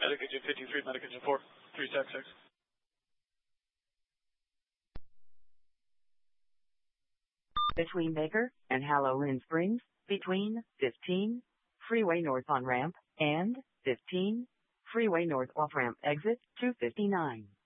Medic Engine 53, Medic Engine 4, 3 Tac 6. Between Baker and Halloween Springs, between 15, Freeway North on ramp, and 15, Freeway North off ramp exit 259.